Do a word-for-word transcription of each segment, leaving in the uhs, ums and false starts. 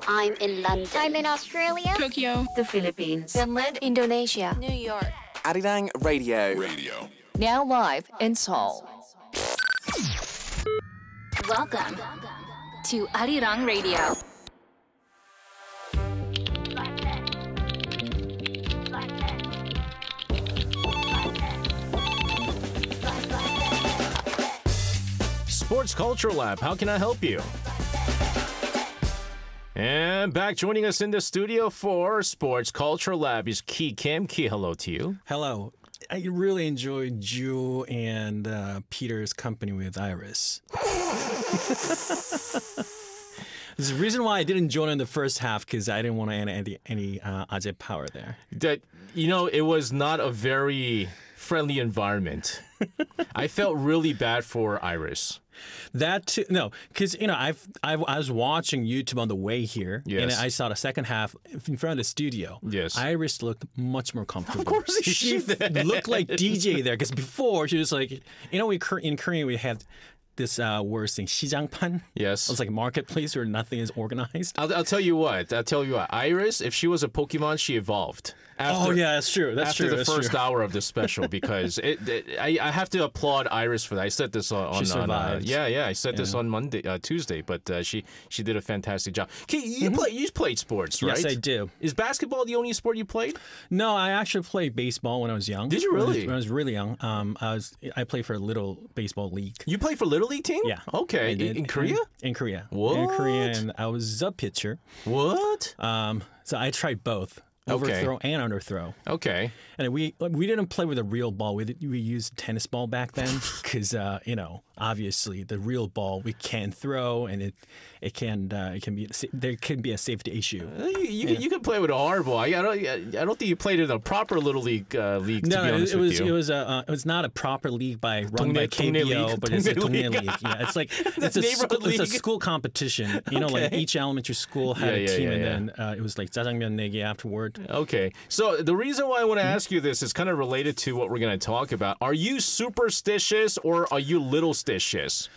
I'm in London. I'm in Australia. Tokyo. The Philippines. Finland. Indonesia. New York. Arirang Radio. Radio. Now live in Seoul. Welcome to Arirang Radio. Sports Culture Lab, how can I help you? And back joining us in the studio for Sports Culture Lab is Ki Kim. Ki, hello to you. Hello. I really enjoyed Ju and uh, Peter's company with Iris. There's a reason why I didn't join in the first half because I didn't want any any, any uh, Ajay Power there. That, you know, it was not a very friendly environment. I felt really bad for Iris. That too, no, because you know I've, I've I was watching YouTube on the way here, yes. and I saw the second half in front of the studio. Yes, Iris looked much more comfortable. Of course, she, she looked like D J there. Because before she was like, you know, we in Korean we had this uh, word thing, 시장판. Yes, it was like a marketplace where nothing is organized. I'll, I'll tell you what. I'll tell you what. Iris, if she was a Pokemon, she evolved. After, oh yeah, that's true. That's after true. the that's first true. hour of the special, because it, it, I, I have to applaud Iris for that. I said this on, she on uh, survived. yeah, yeah. I said yeah. this on Monday, uh, Tuesday, but uh, she she did a fantastic job. Okay, you play you played sports, right? Yes, I do. Is basketball the only sport you played? No, I actually played baseball when I was young. Did you really? When I was, when I was really young, um, I was I played for a little baseball league. You played for Little League team? Yeah. Okay. In, in Korea? In, in Korea. What? In Korea, and I was a pitcher. What? Um, so I tried both. Okay. Overthrow and underthrow. Okay. And we we didn't play with a real ball. We we used tennis ball back then because uh, you know obviously the real ball we can throw and it it can uh, it can be there can be a safety issue. Uh, you you, yeah. can, you can play with a hard ball. I don't I don't think you played in a proper Little League uh, league. No, to be honest it, it with was you. it was a uh, it was not a proper league by run 동네, by K B O, league. but it's a 동네 동네 league. league. Yeah, it's like it's a neighborhood school, it's a league. school competition. You know, like Okay. each elementary school had Yeah, a yeah, team, yeah, and yeah. then uh, it was like 짜장면 내기 afterward. Okay. So the reason why I want to ask you this is kind of related to what we're going to talk about. Are you superstitious or are you little-stitious?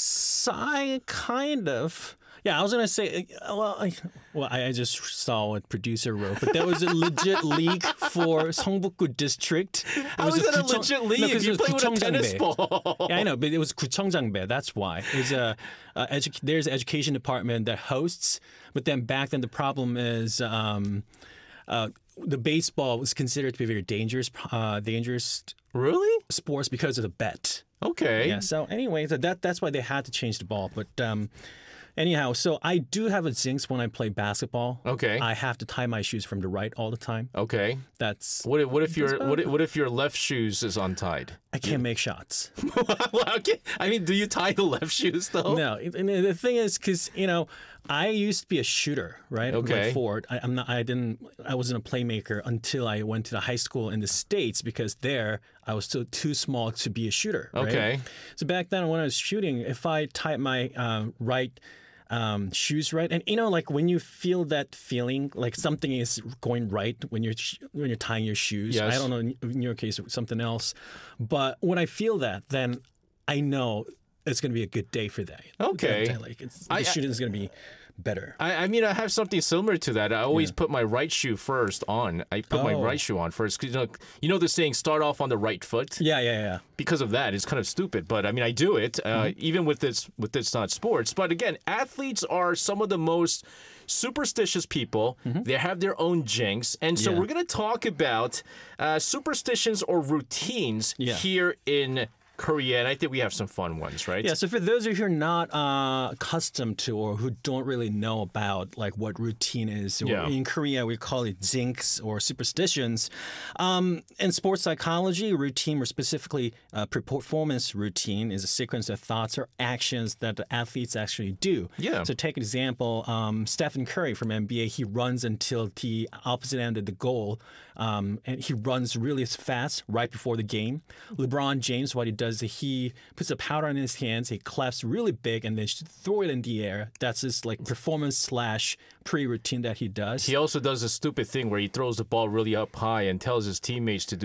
So I kind of. Yeah, I was gonna say. uh, Well, I, well, I I just saw what producer wrote, but there was a legit league for Seongbukgu district. It How is a that a 구청- legit league? No, 'cause You it was play with a tennis 구청장배. ball. Yeah, I know, but it was 구청장배. That's why. There's a, a edu- there's an education department that hosts, but then back then the problem is. Um, uh, the baseball was considered to be very dangerous, uh, dangerous Really? sports because of the bet. Okay. Yeah. So anyway, so that that's why they had to change the ball. But um, anyhow, so I do have a jinx when I play basketball. Okay. I have to tie my shoes from the right all the time. Okay. That's What if, what if your That's what if, what if your left shoes is untied? I can't make shots. Well, okay. I mean, do you tie the left shoes though? No, and the thing is, because you know, I used to be a shooter, right? Okay. Like forward. I, I'm not. I didn't. I wasn't a playmaker until I went to the high school in the States because there I was still too small to be a shooter. Right? Okay. So back then, when I was shooting, if I tied my uh, right. Um, shoes right, and you know, like when you feel that feeling, like something is going right when you're sh- when you're tying your shoes. Yes. I don't know in, in your case something else, but when I feel that, then I know it's going to be a good day for that. Okay. That day, like it's, the I- I- shooting is going to be better. I, I mean, I have something similar to that. I always Yeah. put my right shoe first on. I put my Oh. right shoe on first. 'Cause, you know, you know the saying, start off on the right foot? Yeah, yeah, yeah. Because of that, it's kind of stupid. But I mean, I do it, uh, Mm-hmm. even with this, with this not sports. But again, athletes are some of the most superstitious people. They have their own jinx. And so Mm-hmm. Yeah. we're going to talk about uh, superstitions or routines Yeah. here in Korea, and I think we have some fun ones, right? Yeah, so for those of you who are not uh, accustomed to or who don't really know about like what routine is, or Yeah. in Korea we call it jinx or superstitions. Um, in sports psychology, routine, or specifically uh, performance routine, is a sequence of thoughts or actions that the athletes actually do. Yeah. So take an example, um, Stephen Curry from N B A, he runs until the opposite end of the goal, um, and he runs really fast right before the game. LeBron James, what he does is he puts a powder in his hands, he claps really big, and then throw it in the air. That's his like performance slash pre-routine that he does. He also does a stupid thing where he throws the ball really up high and tells his teammates to do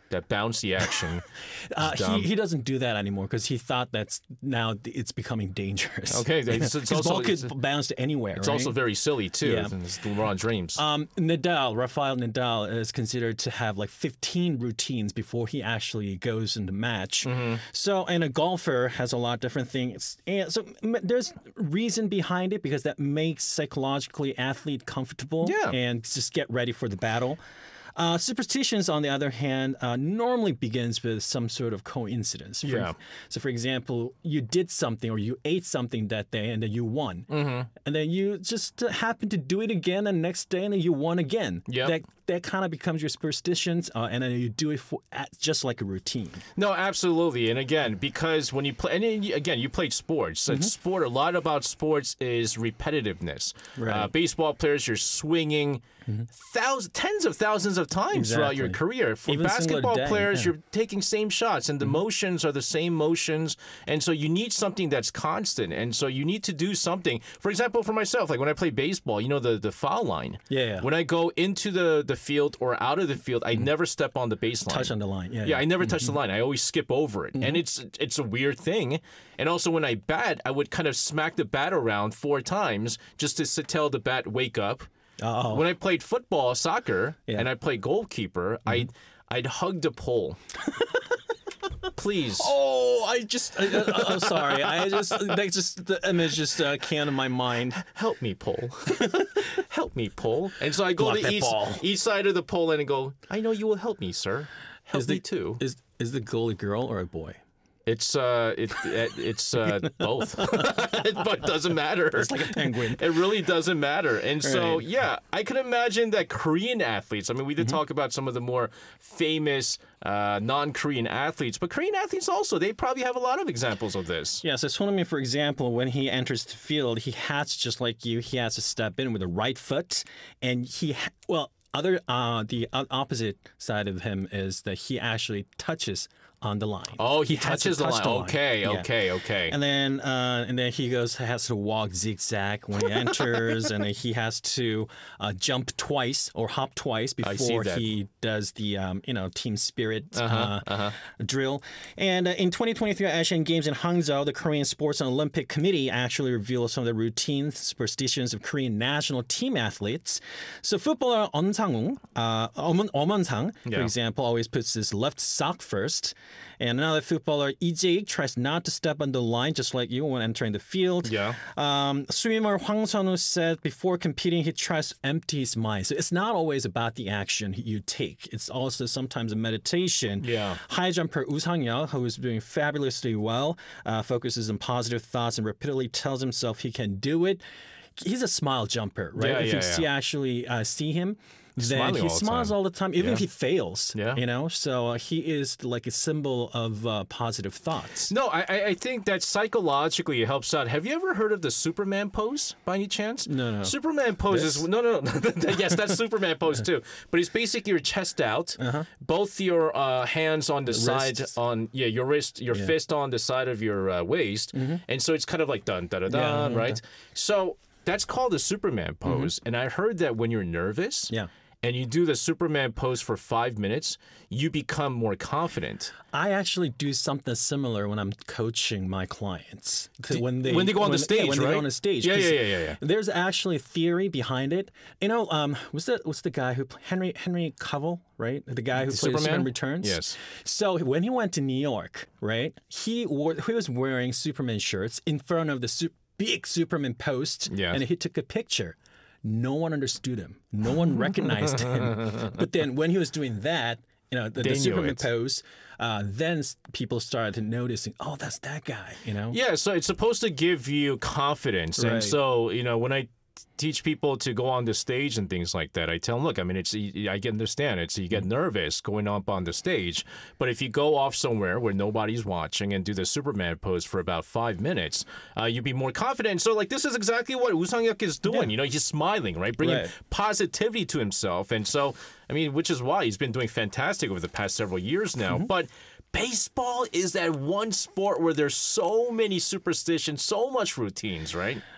that bouncy action. Uh, is dumb. he, he doesn't do that anymore because he thought that's now it's becoming dangerous. Okay, it's, it's His also ball could it's, bounce to anywhere. it's right? also very silly too. Yeah. It's LeBron James. Um, Nadal, Rafael Nadal, is considered to have like fifteen routines before he actually goes in the match. Mm-hmm. So, and a golfer has a lot of different things. And so m- there's reason behind it because that makes psychologically athlete comfortable Yeah. and just get ready for the battle. Uh, superstitions, on the other hand, uh, normally begins with some sort of coincidence. For, Yeah. So, for example, you did something or you ate something that day and then you won. Mm-hmm. And then you just uh, happen to do it again the next day and then you won again. Yep. That that kind of becomes your superstitions uh, and then you do it for at, just like a routine. No, absolutely. And again, because when you play, and then you- again, you played sports. Mm-hmm. So sport, a lot about sports is repetitiveness. Right. Mm-hmm. Uh, baseball players, you're swinging thousands, tens of thousands of times throughout your Exactly. career. For Even single basketball day, players, yeah. Mm-hmm. you're taking same shots, and the motions are the same motions. And so you need something that's constant. And so you need to do something. For example, for myself, like when I play baseball, you know, the, the foul line. Yeah. When I go into the, the field or out of the field, I never step on the baseline. Touch on the line. Yeah. Yeah, I never touch the line. I always skip over it, Mm-hmm. and it's it's a weird thing. And also, when I bat, I would kind of smack the bat around four times just to s- tell the bat wake up. Oh. When I played football, soccer, Yeah. and I played goalkeeper, I'd I'd hug the pole. Please. Oh, I just, I, I, I'm sorry. I just, that just, the image just uh, came to my mind. Help me, pole. Help me, pole. And so I go Block to that each, ball. each side of the pole and I go, I know you will help me, sir. Help Is me the, too. Is is the goal a girl or a boy? It's uh, it, it it's uh, both, but it doesn't matter. It's like a penguin. It really doesn't matter. And so, Right. yeah, I can imagine that Korean athletes. I mean, we did talk about some of the more famous uh, non-Korean athletes, but Korean athletes also they probably have a lot of examples of this. Yeah, so Sonami, for example, when he enters the field, he has, just like you, he has to step in with the right foot. And he, ha- well, other uh, the o- opposite side of him is that he actually touches on the line. Oh, he, has to touches the touch line. Okay, Yeah. okay, okay. And then, uh, and then he goes has to walk zigzag when he enters, and then he has to uh, jump twice or hop twice I see before that. he does the um, you know team spirit Uh-huh, uh, drill. And uh, in twenty twenty-three Asian Games in Hangzhou, the Korean Sports and Olympic Committee actually revealed some of the routines, superstitions of Korean national team athletes. So footballer On Sang-ung, uh, Om Sang, for Yeah. example, always puts his left sock first. And another footballer, Lee Jae-ik, tries not to step on the line, just like you when entering the field. Yeah. Um, swimmer Hwang Sun-woo said before competing, he tries to empty his mind. So it's not always about the action you take. It's also sometimes a meditation. Yeah. High jumper Woo Sang-yeol, who is doing fabulously well, uh, focuses on positive thoughts and repeatedly tells himself he can do it. He's a smile jumper, right? Yeah, if yeah, you see, yeah. actually uh, see him, then smiling he all the smiles time. all the time, even Yeah. if he fails. Yeah. You know, so uh, he is like a symbol of uh, positive thoughts. No, I, I- I think that psychologically it helps out. Have you ever heard of the Superman pose by any chance? No, no. Superman pose This? is no, no, no. Yes, that's Superman pose too. But it's basically your chest out, both your uh, hands on the, side, wrists. on yeah, your wrist, your Yeah. fist on the side of your uh, waist, and so it's kind of like dun da da dun, Yeah. right? So that's called the Superman pose, and I heard that when you're nervous, Yeah. and you do the Superman pose for five minutes, you become more confident. I actually do something similar when I'm coaching my clients. 'Cause When they when they go on the yeah, stage, when they right? go on the stage. Yeah, 'cause yeah, yeah, yeah, yeah. There's actually theory behind it. You know, um, what's the what's the guy who pl- Henry Henry Cavill, right? The guy who plays Superman? Superman Returns. Yes. So when he went to New York, right? He wore he was wearing Superman shirts in front of the su- big Superman post, Yes. and he took a picture. No one understood him. No one recognized him. But then when he was doing that, you know, the, They the knew Superman it. pose, uh, then s- people started noticing, oh, that's that guy, you know? Yeah, so it's supposed to give you confidence. And Right. so, you know, when I teach people to go on the stage and things like that, I tell them, look, I mean, it's I can understand it's you get nervous going up on the stage, but if you go off somewhere where nobody's watching and do the Superman pose for about five minutes, uh, you'd be more confident. So, like, this is exactly what Woo Sang-yeok is doing. You know, he's smiling, right, bringing Right. positivity to himself, and so, I mean, which is why he's been doing fantastic over the past several years now. Mm-hmm. But baseball is that one sport where there's so many superstitions, so much routines, right?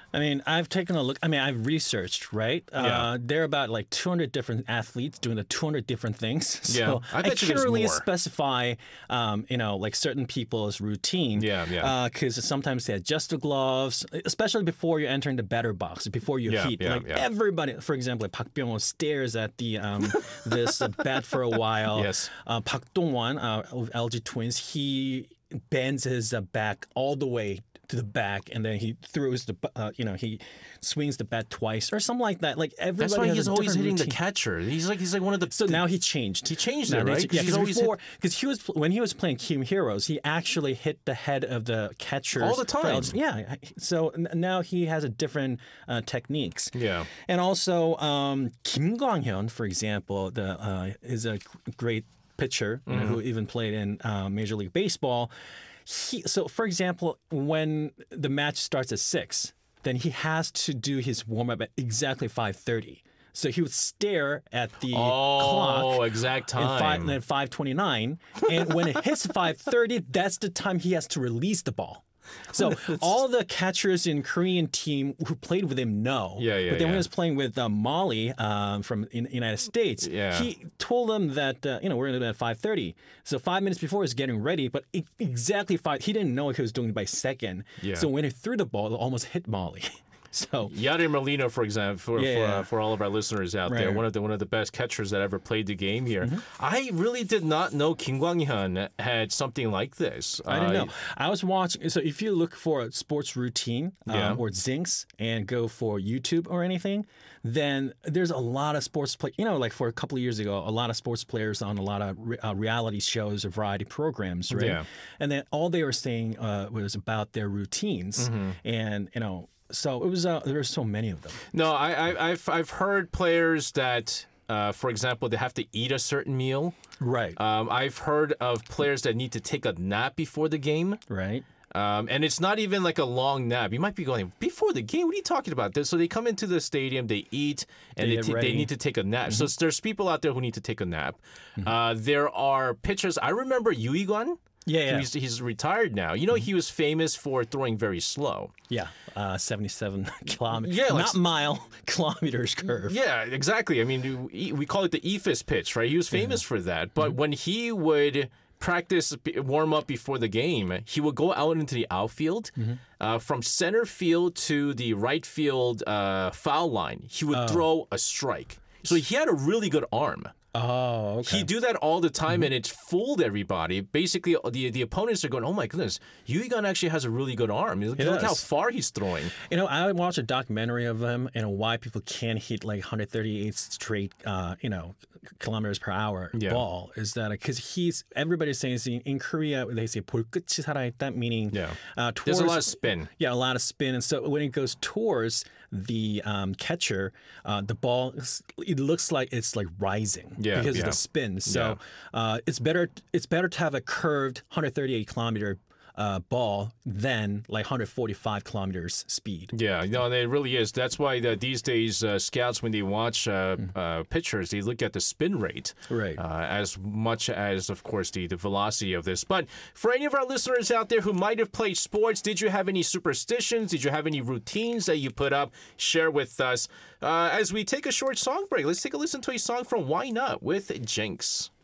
I mean, I've taken a look. I mean, I've researched, right? Yeah. Uh, there are about like two hundred different athletes doing the two hundred different things. So Yeah, I bet you can't there's really more. specify, um, you know, like certain people's routine. Yeah, yeah. Because sometimes they adjust the gloves, especially before you're entering the batter box, before you Yeah, heat. yeah, like yeah. everybody, for example, like Park Byung-ho stares at the um, this uh, bat for a while. Yes. Uh, Park Dong-won uh, of L G Twins, he bends his uh, back all the way to the back, and then he throws the, uh, you know, he swings the bat twice or something like that. Like everybody That's why has he's a always different hitting the routine. catcher. He's like he's like one of the. So now he changed. he changed Now it, they- right? Yeah, he's because always hit- before, because he was when he was playing Team Heroes, he actually hit the head of the catcher All the time. Yeah. So n- now he has a different uh, techniques. Yeah. And also, um, Kim Kwang-hyun, for example, the uh, is a great pitcher you know, Mm-hmm. who even played in uh, Major League Baseball. He, so, for example, when the match starts at six, then he has to do his warm up at exactly five thirty. So he would stare at the clock. Oh, exact And five, time. and then five twenty-nine, and when it hits five thirty, that's the time he has to release the ball. So all the catchers in Korean team who played with him know. Yeah, yeah, But then when yeah. he was playing with uh, Molly um, from in United States, Yeah. he told them that uh, you know we're going to do it at five thirty. So five minutes before he's getting ready, but e- exactly five. He didn't know what he was doing by second. Yeah. So when he threw the ball, it almost hit Molly. So Yadier Molina, for example, for, Yeah, for, yeah. uh, for all of our listeners out there, Right. one of the one of the best catchers that ever played the game here. Mm-hmm. I really did not know Kim Kwang-hyun had something like this. I didn't Uh, know. I was watching. So if you look for a sports routine um, Yeah. or Zincs and go for YouTube or anything, then there's a lot of sports play. You know, like for a couple of years ago, a lot of sports players on a lot of re- uh, reality shows or variety programs, right? Yeah. And then all they were saying uh, was about their routines, Mm-hmm. and you know, so it was. Uh, there were so many of them. No, I, I, I've I've heard players that, uh, for example, they have to eat a certain meal. Right. Um, I've heard of players that need to take a nap before the game. right. Um, and it's not even like a long nap. You might be going, before the game, what are you talking about? This? So they come into the stadium, they eat, and They they, get t- they ready. need to take a nap. So there's people out there who need to take a nap. Uh, there are pitchers. I remember Yu Iguan. Yeah, yeah. He's, he's retired now. You know, he was famous for throwing very slow. Yeah. Uh, seventy-seven kilometers. Yeah, like- not mile kilometers curve. Yeah, exactly. I mean, we we call it the E F I S pitch, right? He was famous for that. But when he would practice, warm up before the game, he would go out into the outfield. Uh, from center field to the right field uh, foul line, he would throw a strike. So he had a really good arm. Oh, okay. He do that all the time, and it's fooled everybody. Basically, the the opponents are going, "Oh my goodness, Yui-gun actually has a really good arm. Look, look how does. far he's throwing." You know, I watched a documentary of him and why people can't hit like one thirty-eight straight, uh, you know, kilometers per hour Yeah. ball. Is that because he's everybody's saying in, in Korea they say 볼끝이 살아있다, meaning Yeah. uh, There's a towards- lot of spin. Yeah, a lot of spin, and so when it goes towards the um, catcher, uh, the ball is- it looks like it's like rising Yeah, because yeah. of the spin. So uh, it's better it's better to have a curved one thirty-eight kilometer uh, ball than like one forty-five kilometers speed. Yeah, no, and it really is. That's why the, these days uh, scouts, when they watch uh, uh, pitchers, they look at the spin rate, Right. Uh, as much as, of course, the, the velocity of this. But for any of our listeners out there who might have played sports, did you have any superstitions? Did you have any routines that you put up? Share with us. Uh, as we take a short song break, let's take a listen to a song from Why Not with Jinx.